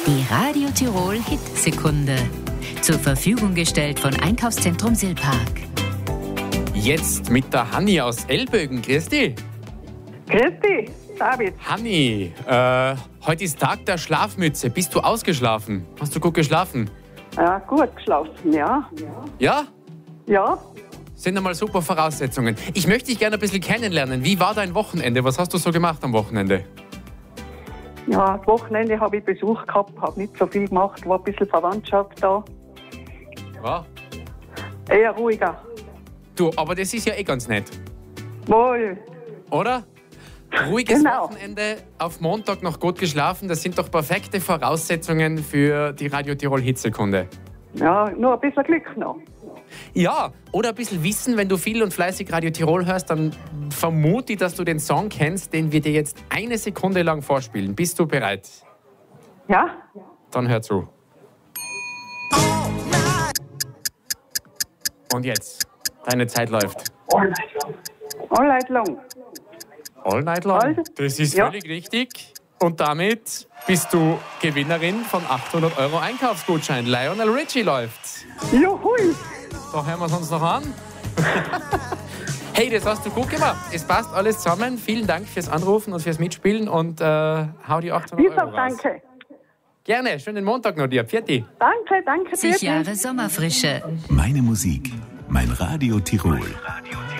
Die Radio Tirol Hitsekunde. Zur Verfügung gestellt von Einkaufszentrum Silpark. Jetzt mit der Hanni aus Elbögen. Grüß dich. Grüß dich, David. Hanni, heute ist Tag der Schlafmütze. Bist du ausgeschlafen? Hast du gut geschlafen? Ja, gut geschlafen, ja. Ja? Ja, Sind einmal super Voraussetzungen. Ich möchte dich gerne ein bisschen kennenlernen. Wie war dein Wochenende? Was hast du so gemacht am Wochenende? ja, das Wochenende habe ich Besuch gehabt, habe nicht so viel gemacht, war ein bisschen Verwandtschaft da. Ja. Eher ruhiger. Du, aber das ist ja eh ganz nett, Wohl, oder? Ruhiges Genau. Wochenende, auf Montag noch gut geschlafen. Das sind doch perfekte Voraussetzungen für die Radio Tirol Hitsekunde. ja, nur ein bisschen Glück noch. Ja, oder ein bisschen Wissen, wenn du viel und fleißig Radio Tirol hörst, dann vermute ich, dass du den Song kennst, den wir dir jetzt 1 Sekunde lang vorspielen. Bist du bereit? Ja? Dann hör zu. Und jetzt, deine Zeit läuft. All night long. All night long. All- Das ist Ja. völlig richtig. Und damit bist du Gewinnerin von 800 € Einkaufsgutschein. Lionel Richie läuft. Juhui! Da hören wir es uns noch an. Hey, das hast du gut gemacht. Es passt alles zusammen. Vielen Dank fürs Anrufen und fürs Mitspielen und hau die 800 € Dieser, raus. danke. Gerne, schönen Montag noch dir. Pfiatti. Danke, danke. 60 Jahre Sommerfrische. Meine Musik, mein Radio Tirol.